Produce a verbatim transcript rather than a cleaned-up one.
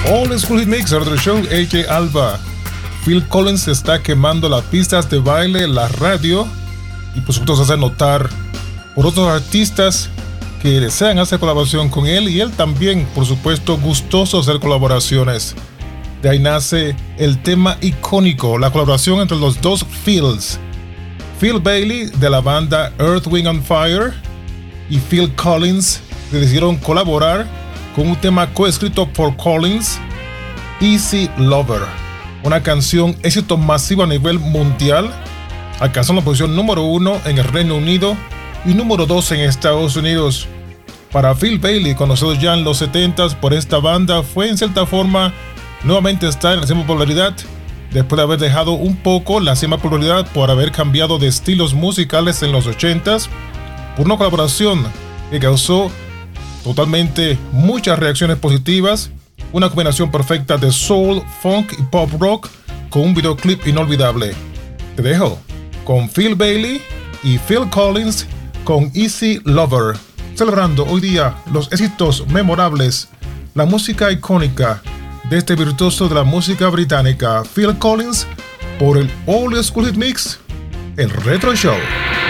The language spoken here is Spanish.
All School Hit Mix, el Retro Show, A J Alba. Phil Collins está quemando las pistas de baile, la radio, y por supuesto se hace notar por otros artistas que desean hacer colaboración con él, y él también, por supuesto, gustoso de hacer colaboraciones. De ahí nace el tema icónico, la colaboración entre los dos Phils. Phil Bailey de la banda Earth, Wind and Fire y Phil Collins decidieron colaborar con un tema coescrito por Collins, Easy Lover, una canción éxito masivo a nivel mundial, alcanzó la posición número uno en el Reino Unido y número dos en Estados Unidos. Para Phil Bailey, conocido ya en los setentas por esta banda, fue en cierta forma nuevamente estar en la cima popularidad, después de haber dejado un poco la cima popularidad por haber cambiado de estilos musicales en los ochentas, por una colaboración que causó totalmente muchas reacciones positivas, una combinación perfecta de soul, funk y pop rock con un videoclip inolvidable. Te dejo con Phil Bailey y Phil Collins con Easy Lover, celebrando hoy día los éxitos memorables, la música icónica de este virtuoso de la música británica, Phil Collins, por el All School Hit Mix, el Retro Show.